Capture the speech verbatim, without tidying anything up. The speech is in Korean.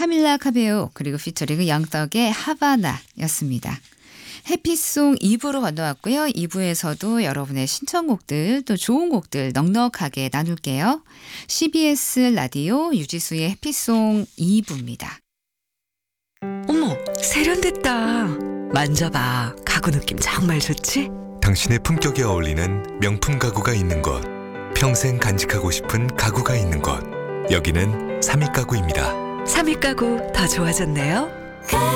카밀라 카베오 그리고 피처링 양떡의 하바나였습니다. 해피송 이 부로 건너왔고요. 이 부에서도 여러분의 신청곡들 또 좋은 곡들 넉넉하게 나눌게요. 씨비에스 라디오 유지수의 해피송 이 부입니다. 어머, 세련됐다. 만져봐. 가구 느낌 정말 좋지? 당신의 품격에 어울리는 명품 가구가 있는 곳. 평생 간직하고 싶은 가구가 있는 곳. 여기는 삼익 가구입니다. 삼익 가구 더 좋아졌네요.